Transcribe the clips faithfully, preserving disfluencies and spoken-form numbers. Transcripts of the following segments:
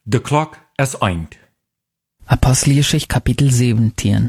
De klok is eind. Apostelgeschichte Kapitel zeventien.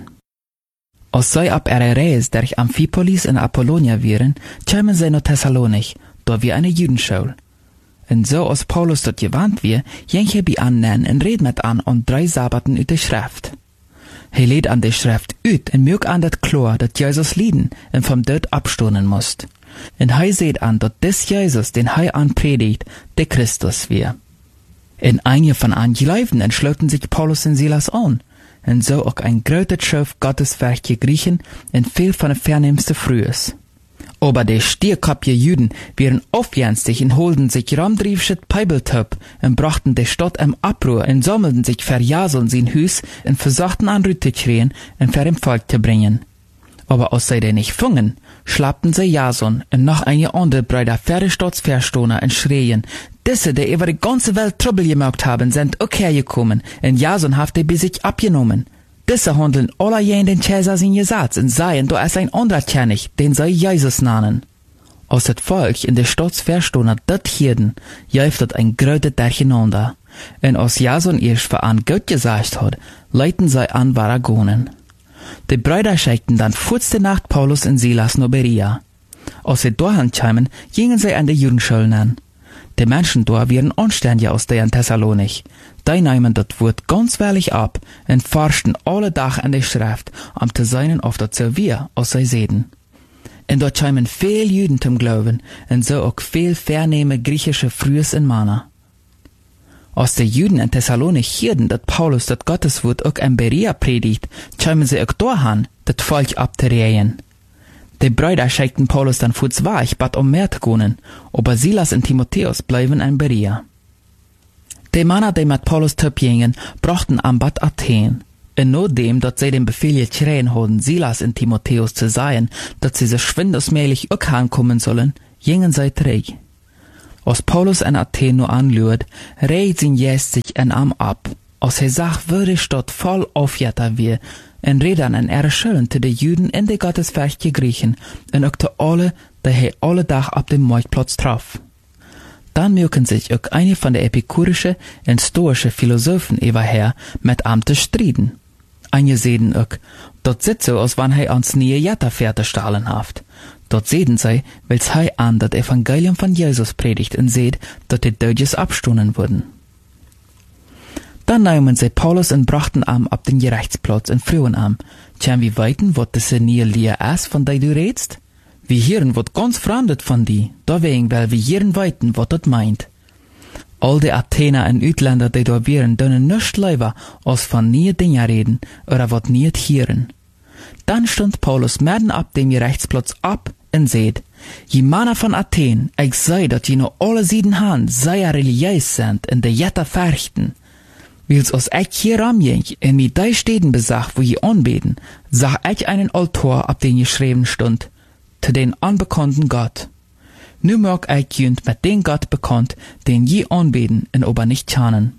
Als zij op ihre reis durch Amphipolis en Apollonia waren, kwamen zij naar Thessalonich, daar wir eine Judenschule. En zo als Paulus dort gewandt wir, ging hij bij aan en red met aan aan drei Sabbaten uit de Schrift. Hij leed aan de Schrift uit en merk aan dat klar dat Jezus lieden en vom dood abstonen moest. En hij zeed aan dat des Jezus, den hij aanpredigt, de Christus weer. En einige van Angeläuften schloten sich Paulus en Silas an, en so auch ein großer Schuf Gotteswerke Griechen en viel von den Vernimmsten Frühes. Aber die stierkopje Juden waren aufjenstig en holden sich ramdriefschet Peibeltöp en brachten die Stadt im Abruhr en sammelten sich für Jason sein Hus en versuchten an Rüte zu kriegen en für dem Volk zu bringen. Aber als sie den nicht fungen, schlappten sie Jason en noch einige andere Brüder für die Staatsverstoner en schreien, diese, die über die ganze Welt Trouble gemacht haben, sind auch hergekommen, en Jason hat die bei sich abgenommen. Diese handeln alle jen den Cäsar sein Gesetz und seien, da ist ein anderer König, den sie Jesus nennen. Als das Volk in der Staatsverstoner dat hierden, jäuft dat ein größer Durcheinander. En als Jason erst für an Gott gesagt hat, leiten sie an Varagonen. Die Brüder schickten dann vorste Nacht Paulus und Silas nach Berea. Als sie dahin kamen, gingen sie an die Judenschule an. Die Menschen dort waren anständig aus der Thessalonich. Die nahmen das Wort ganz wahrlich ab und forschten alle Tag an der Schrift, um zu sein auf das so wir, als sie sehen. Und dort kamen viel Juden zum Glauben und so auch viel vernehme griechische Frühes und Männer. Als die Juden in Thessalonich hörten, dass Paulus das Gotteswort auch in Berea predigt, kamen sie auch dahin, das Volk abzureihen. Die Brüder schickten Paulus dann fuß weg, bat um mehr zu gehen, aber Silas und Timotheus bleiben in Berea. Die Männer, die mit Paulus töpfingen, brachten am Bad Athen. Und nachdem, dass sie den Befehl gekriegt hatten, Silas und Timotheus zu sagen, dass sie sich schwindesmäßig auch heimkommen sollen, gingen sie zurück. Als Paulus in Athen nur anlüht, reiht sein Gäst sich in am ab. Als er sagt, würde die Stadt voll aufjetter wir, en reden en ihre Schulen zu den Juden in de Gotteswerke Griechen en auch zu alle, die er alle Tag auf dem Marktplatz traf. Dann mögen sich auch eine von den epikurischen und stoischen Philosophen überher mit ihm zu striden. Einige sehen auch, dort sitzt so, als wenn er ans nie Jetterpferde stahlen haft. Dort sehen sie, weil er an das Evangelium von Jesus predigt und seht, dass die Deutsches abstunden wurden. Dann nahmen sie Paulus und brachten ihm ab den Gerichtsplatz und frühen ihm, können wir weiten, wat das nie Lehr ist, von der du redst? Wir hören wat ganz fremdet von die, deswegen weil wir hören weiten, wat das meint. All die Athener und Utländer, die da wären, dürfen nicht lieber, als von nie Dinge reden, oder wat nie hören. Dann stand Paulus mitten ab dem Gerichtsplatz ab und seht, je Männer von Athen, ich sei, dat je noch alle sieben Hand sehr religiös sind und de Jetter verchten. Wils als ich hier ramging en mir die Städten besach, wo je anbeten, sah ich einen Altar, ab den geschrieben stund, zu den unbekannten Gott. Nu mag ich jünd mit den Gott bekannt, den je anbeten und aber nicht kennen.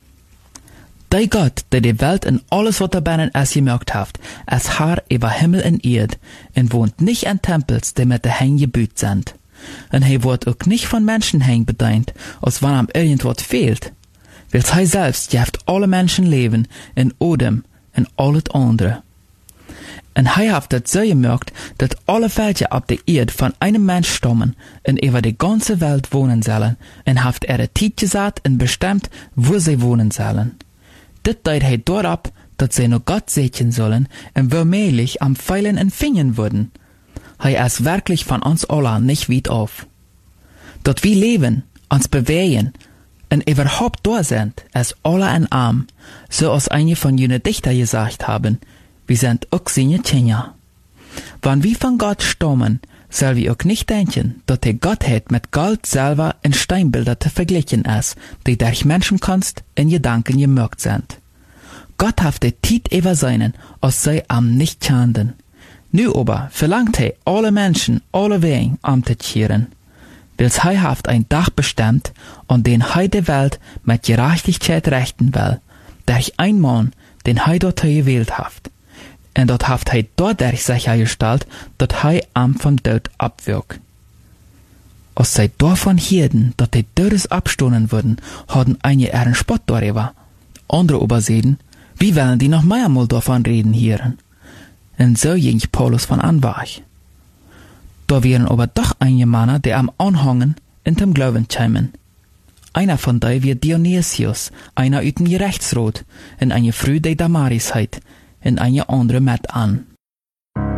Der Gott, der die Welt und alles, was darin es gemerkt hat, ist Herr über Himmel und Erd, und wohnt nicht in Tempels, die mit der Hängen gebüht sind. Und er wird auch nicht von Menschenhängen bedient, als wenn ihm irgendwas fehlt. Weil hij selbst geeft alle Menschen leben in Odem en al het andere. En hij heeft het zo gemerkt, dat alle Völker op de Erde von einem Mensch stammen en über die ganze Welt wohnen sollen, en heeft er de tijd gezet en bestemmt, wo sie wohnen sollen. Dit deed hij daarop, dat sie nur Gott sehen sollen en womöglich am Pfeilen en Fingern würden. Hij ist wirklich von uns allen nicht weit auf. Dat wir leben, uns bewegen, en überhaupt da sind, als alle ein Arm, so als einige von jenen Dichter gesagt haben, wir sind auch seine Kinder. Wenn wir von Gott stammen, soll wir auch nicht denken, dass die Gottheit mit Gold, Silber und Steinbilder zu vergleichen ist, die durch Menschenkunst in Gedanken gemerkt sind. Gott hat die Zeit über seinen, als sei am nicht kennen. Nu aber verlangt er alle Menschen, alle Wegen, um zu kehren. Wils hij haft ein Dach bestimmt, an den hij de Welt mit Gerechtigkeit rechten will, durch ein Mann, den hij dort gewählt haft. Und dort haft hij dadurch sichergestellt, dat hij am vom Tod abwirkt. Als zij davon hielten, dat die Dödes abstonen würden, hadden einige ihren Spott darüber. Andere aber sehen, wie wollen die noch mehr mal davon reden hören? Und so ging Paulus von anwach. Da wären aber doch einige Männer, die am Anhangen in dem Glauben kämen. Einer von denen wird Dionysius, einer aus dem Gerechtsrat, in eine früh der Damarisheit, in eine andere mit an.